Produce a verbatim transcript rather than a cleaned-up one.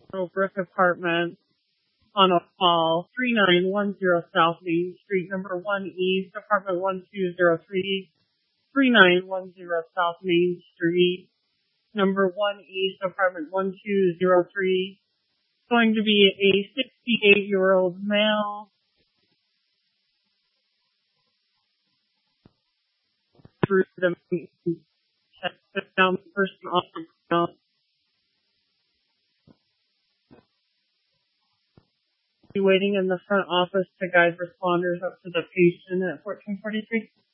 Brick Apartment on a call three nine one zero South Main Street, number one East, apartment one two zero three, three nine one zero South Main Street, number one East, apartment one two zero three. Going to be a sixty-eight-year-old male. Through the down the person off the ground. Waiting in the front office to guide responders up to the patient at fourteen forty-three.